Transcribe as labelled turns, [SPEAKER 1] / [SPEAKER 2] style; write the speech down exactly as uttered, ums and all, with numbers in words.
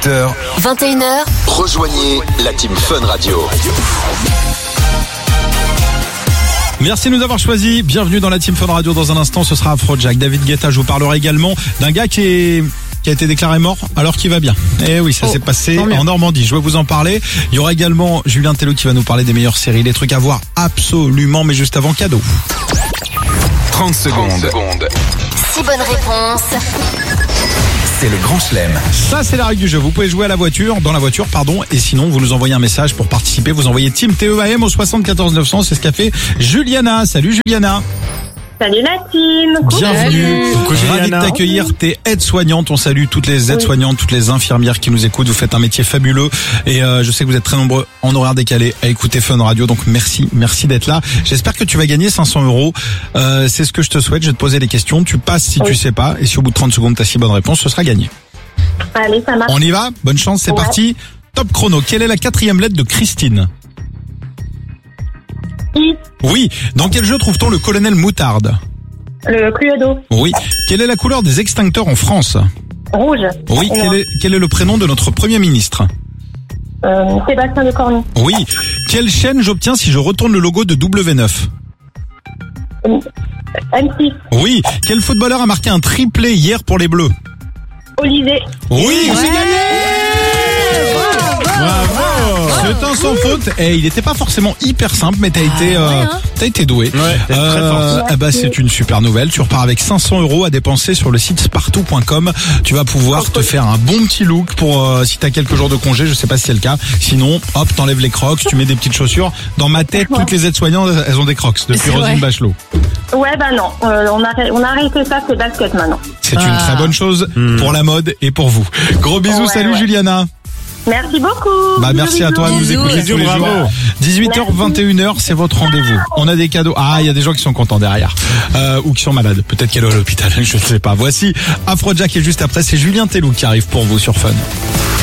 [SPEAKER 1] dix-huit heures,
[SPEAKER 2] vingt et une heures,
[SPEAKER 1] rejoignez la Team Fun Radio.
[SPEAKER 3] Merci de nous avoir choisis. Bienvenue dans la Team Fun Radio. Dans un instant, ce sera Afrojack. David Guetta, je vous parlerai également d'un gars qui est... qui a été déclaré mort alors qu'il va bien. Eh oui, ça oh, s'est passé en Normandie. Je vais vous en parler. Il y aura également Julien Tello qui va nous parler des meilleures séries, des trucs à voir absolument, mais juste avant, cadeau.
[SPEAKER 1] trente secondes.
[SPEAKER 2] six bonnes réponses.
[SPEAKER 1] C'est le Grand Chelem.
[SPEAKER 3] Ça, c'est la règle du jeu. Vous pouvez jouer à la voiture, dans la voiture, pardon, et sinon, vous nous envoyez un message pour participer. Vous envoyez Team T E A M au soixante-quatorze neuf cents. C'est ce qu'a fait Juliana. Salut Juliana.
[SPEAKER 4] Salut la team.
[SPEAKER 3] Bienvenue.
[SPEAKER 5] Coucou,
[SPEAKER 3] Ravi de t'accueillir. T'es aide-soignante. On salue toutes les aides-soignantes, oui. toutes les infirmières qui nous écoutent. Vous faites un métier fabuleux et euh, je sais que vous êtes très nombreux en horaire décalé à écouter Fun Radio. Donc merci, merci d'être là. J'espère que tu vas gagner cinq cents euros. Euh, c'est ce que je te souhaite. Je vais te poser des questions. Tu passes si oui. tu sais pas et si au bout de trente secondes t'as six bonnes réponses, ce sera gagné.
[SPEAKER 4] Allez, ça marche.
[SPEAKER 3] On y va. Bonne chance. C'est ouais. parti. Top chrono. Quelle est la quatrième lettre de Christine?
[SPEAKER 4] I.
[SPEAKER 3] Oui. Dans quel jeu trouve-t-on le colonel Moutarde?
[SPEAKER 4] Le Cluedo.
[SPEAKER 3] Oui. Quelle est la couleur des extincteurs en France?
[SPEAKER 4] Rouge.
[SPEAKER 3] Oui. Quel est, quel est le prénom de notre Premier ministre?
[SPEAKER 4] euh, Sébastien Lecornu.
[SPEAKER 3] Oui. Quelle chaîne j'obtiens si je retourne le logo de W neuf?
[SPEAKER 4] M six.
[SPEAKER 3] Oui. Quel footballeur a marqué un triplé hier pour les Bleus?
[SPEAKER 4] Olivier.
[SPEAKER 3] Oui, ouais. C'est gagné. Bravo. C'est un sans faute. Et il n'était pas forcément hyper simple, mais t'as ah, été, euh, ouais, hein. t'as été doué.
[SPEAKER 5] Ouais, t'es
[SPEAKER 3] euh,
[SPEAKER 5] très forte.
[SPEAKER 3] Eh ben, c'est une super nouvelle. Tu repars avec cinq cents euros à dépenser sur le site spartou point com. Tu vas pouvoir te faire un bon petit look pour euh, si t'as quelques jours de congé. Je sais pas si c'est le cas. Sinon, hop, t'enlèves les crocs, tu mets des petites chaussures. Dans ma tête, toutes les aides-soignantes, elles ont des crocs depuis Roselyne Bachelot.
[SPEAKER 4] Ouais, bah non. Euh, on a on a arrêté ça, c'est basket maintenant.
[SPEAKER 3] C'est
[SPEAKER 4] ah.
[SPEAKER 3] une très bonne chose mmh. pour la mode et pour vous. Gros bisous. Ouais, salut ouais. Juliana.
[SPEAKER 4] Merci beaucoup.
[SPEAKER 3] Bah merci
[SPEAKER 4] bisous,
[SPEAKER 3] à toi de nous écouter tous les jours. dix-huit heures vingt et une heures, c'est votre rendez-vous. On a des cadeaux. Ah, il y a des gens qui sont contents derrière euh, ou qui sont malades. Peut-être qu'elle est à l'hôpital, je ne sais pas. Voici Afrojack et juste après, c'est Julien Tello qui arrive pour vous sur Fun.